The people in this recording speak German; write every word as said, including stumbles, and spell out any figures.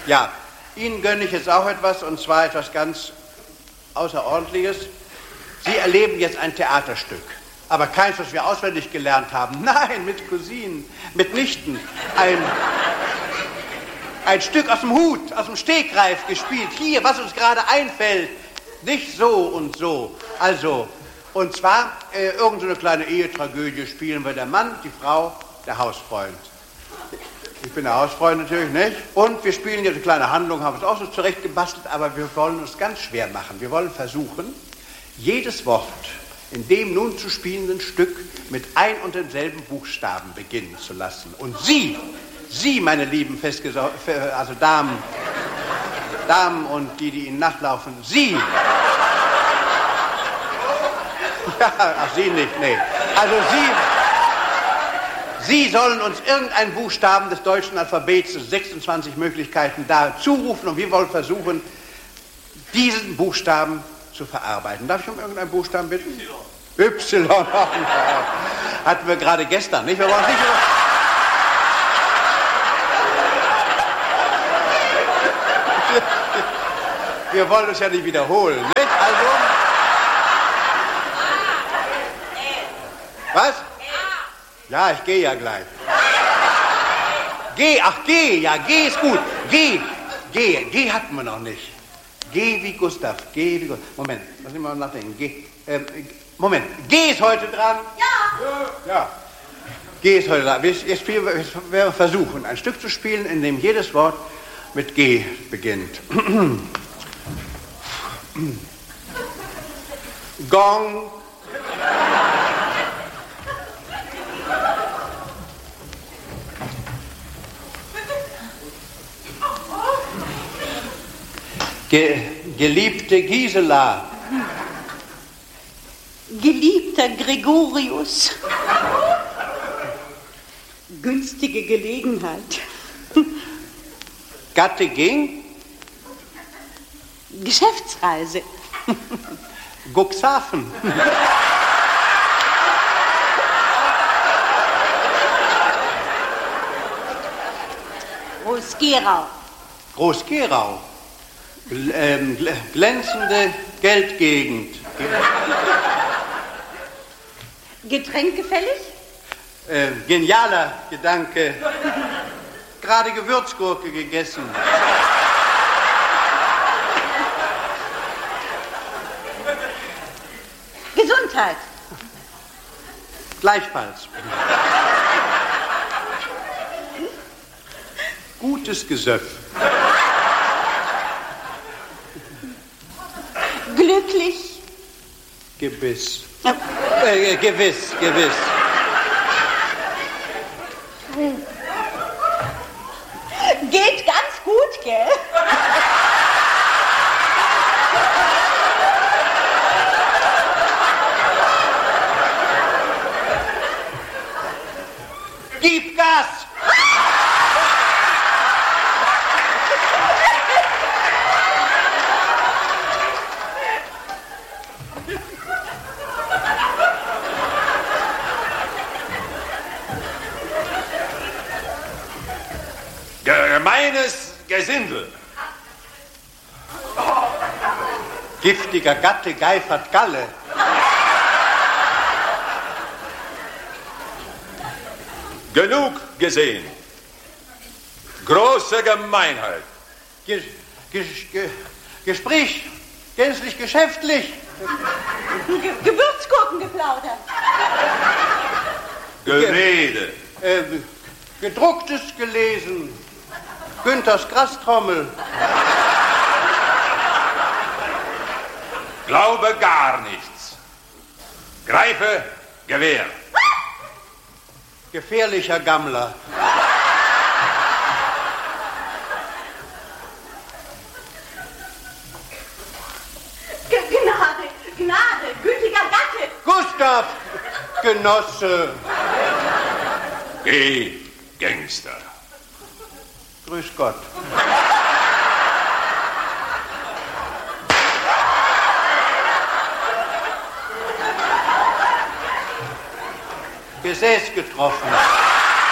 Ja, Ihnen gönne ich jetzt auch etwas, und zwar etwas ganz Außerordentliches. Sie erleben jetzt ein Theaterstück, aber keins, was wir auswendig gelernt haben. Nein, mit Cousinen, mit Nichten. Ein, ein Stück aus dem Hut, aus dem Stegreif gespielt. Hier, was uns gerade einfällt. Nicht so und so. Also, und zwar äh, irgend so eine kleine Ehetragödie spielen wir. Der Mann, die Frau, der Hausfreund. Ich bin der Hausfreund natürlich, nicht? Und wir spielen jetzt eine kleine Handlung, haben es auch so zurechtgebastelt, aber wir wollen uns ganz schwer machen. Wir wollen versuchen, jedes Wort in dem nun zu spielenden Stück mit ein und demselben Buchstaben beginnen zu lassen. Und Sie, Sie, meine lieben Festgesau- also Damen, Damen und die, die Ihnen nachlaufen, Sie, ja, ach, Sie nicht, nee, also Sie, Sie sollen uns irgendeinen Buchstaben des deutschen Alphabets, des sechsundzwanzig Möglichkeiten, da zurufen, und wir wollen versuchen, diesen Buchstaben zu verarbeiten. Darf ich um irgendeinen Buchstaben bitten? Y. Y. Hatten wir gerade gestern, nicht? Wir wollen nicht über... Wir wollen es ja nicht wiederholen, nicht? Also... Was? Ja, ich gehe ja gleich. G, ach G, ja, G ist gut. G, G, G hatten wir noch nicht. G wie Gustav, G wie Gustav. Moment, lass mich mal nachdenken. G, ähm, Moment, G ist heute dran? Ja. Ja. G ist heute dran. Jetzt spielen wir, jetzt werden wir versuchen, ein Stück zu spielen, in dem jedes Wort mit G beginnt. Gong. Ge geliebte Gisela. Geliebter Gregorius. Günstige Gelegenheit. Gatte ging. Geschäftsreise. Cuxhaven. Groß-Gerau. Groß-Gerau. Gl ähm, gl glänzende Geldgegend. Getränkefällig? Äh, genialer Gedanke. Gerade Gewürzgurke gegessen. Gesundheit. Gleichfalls. Gutes Gesöff. Glücklich. Gebiss. Äh, gewiss, gewiss. Geht ganz gut, gell? Gib Gas! Gemeines Gesindel. Giftiger Gatte geifert Galle. Genug gesehen. Große Gemeinheit. Ge Ge Ge Gespräch gänzlich geschäftlich. Ge Gewürzgurken geplaudert. Gerede. Ge äh, Gedrucktes gelesen. Günthers Grastrommel. Glaube gar nichts. Greife Gewehr. Gefährlicher Gammler. G Gnade, Gnade, gütiger Gatte. Gustav, Genosse. Geh, Gangster. Grüß Gott. Gesäß getroffen.